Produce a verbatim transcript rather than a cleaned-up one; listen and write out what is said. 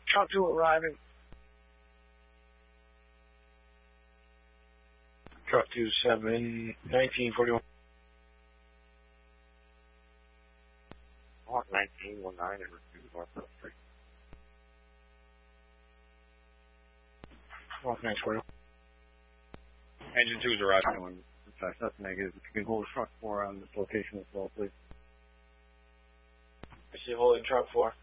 Truck two arriving. Truck two seven nineteen forty one. Hawk nineteen one nine and two North Street. Hawk nine forty one. Engine two is arriving on that's negative. If you can hold truck four on this location as well, please. I see holding truck four.